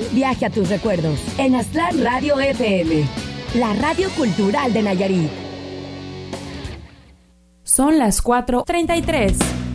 viaje a tus recuerdos en Aztlán Radio FM, la radio cultural de Nayarit. Son las 4:33.